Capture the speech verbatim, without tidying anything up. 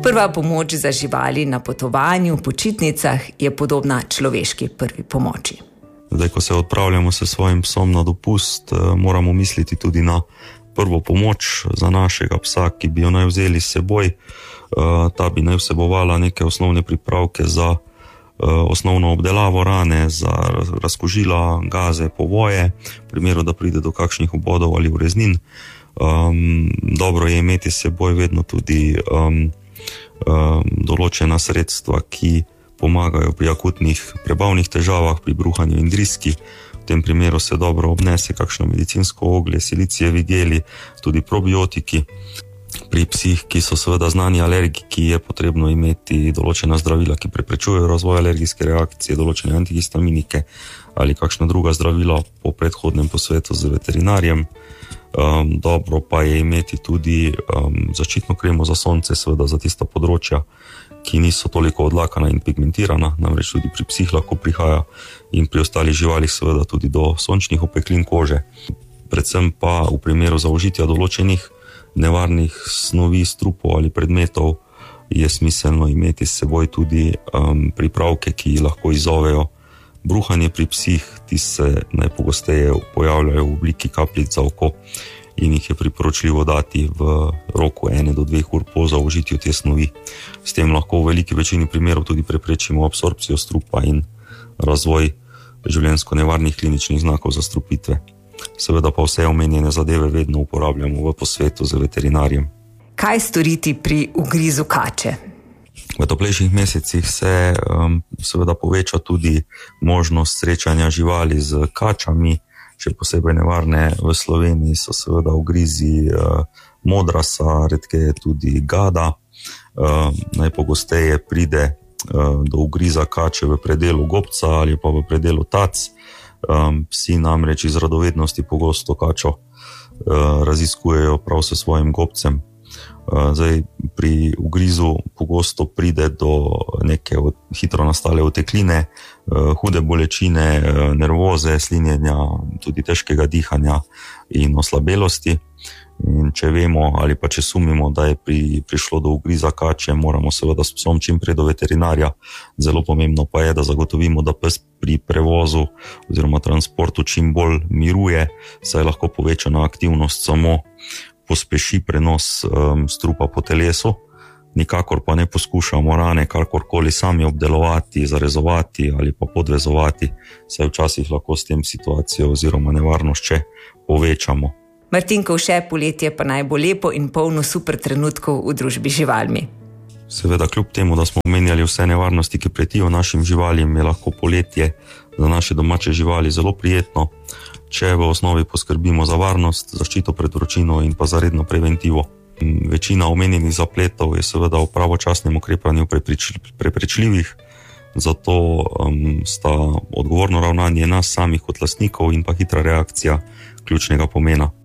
Prva pomoč za živali na potovanju, počitnicah je podobna človeški prvi pomoči. Zdaj, ko se odpravljamo s svojim psom na dopust, moramo misliti tudi na prvo pomoč za našega psa, ki bi jo naj vzeli s seboj. Ta bi naj vsebovala neke osnovne pripravke za osnovno obdelavo rane, za razkužila, gaze, povoje, v primeru, da pride do kakšnih obodov ali ureznin. Um, dobro je imeti s seboj vedno tudi um, um, določena sredstva, ki pomagajo pri akutnih prebavnih težavah, pri bruhanju in driski. V tem primeru se dobro obnese kakšno medicinsko oglje, silicijevi geli, tudi probiotiki. Pri psih, ki so seveda znani alergiki, je potrebno imeti določena zdravila, ki preprečujejo razvoj alergijske reakcije, določene antihistaminike ali kakšna druga zdravila po predhodnem posvetu z veterinarjem. Um, dobro pa je imeti tudi um, zaščitno kremo za sonce, seveda za tista področja, ki niso toliko odlakana in pigmentirana, namreč tudi pri psih lahko prihaja in pri ostalih živalih seveda tudi do sončnih opeklin kože. Predvsem pa v primeru zaužitja določenih nevarnih snovi, strupov ali predmetov je smiselno imeti s seboj tudi um, pripravke, ki lahko izzovejo bruhanje pri psih. Ti se najpogosteje pojavljajo v obliki kapljic za oko in jih je priporočljivo dati v roku ene do dveh ur po zaužitju te snovi. S tem lahko v veliki večini primerov tudi preprečimo absorpcijo strupa in razvoj življenjsko nevarnih kliničnih znakov zastrupitve. Seveda pa vse omenjene zadeve vedno uporabljamo v posvetu z veterinarjem. Kaj storiti pri ugrizu kače? V toplejših mesecih se um, seveda poveča tudi možnost srečanja živali z kačami. Še posebej nevarne v Sloveniji so seveda ugrizi uh, modrasa, redkeje tudi gada. Uh, najpogosteje pride uh, do ugriza kače v predelu gobca ali pa v predelu tac. Um, psi namreč iz radovednosti pogosto kačo uh, raziskujejo prav s svojim gobcem. Uh, zdaj, pri ugrizu pogosto pride do neke od, hitro nastale otekline, uh, hude bolečine, uh, nervoze, slinjenja, tudi težkega dihanja in oslabelosti. In če vemo ali pa če sumimo, da je pri, prišlo do ugriza kače, moramo seveda s psom čim prej do veterinarja. Zelo pomembno pa je, da zagotovimo, da pes pri prevozu oziroma transportu čim bolj miruje, saj lahko povečana aktivnost samo pospeši prenos um, strupa po telesu. Nikakor pa ne poskušamo rane karkorkoli sami obdelovati, zarezovati ali pa podvezovati, saj včasih lahko s tem situacijo oziroma nevarnost še povečamo. Martinko, vše poletje pa naj bo lepo in polno super trenutkov v družbi živalmi. Seveda, kljub temu, da smo omenjali vse nevarnosti, ki pretijo našim živalim, je lahko poletje za naše domače živali zelo prijetno, če v osnovi poskrbimo za varnost, zaščito pred vročino in pa za redno preventivo. Večina omenjenih zapletov je seveda v pravočasnem ukrepanju preprečljivih, zato um, sta odgovorno ravnanje nas samih kot lastnikov in pa hitra reakcija ključnega pomena.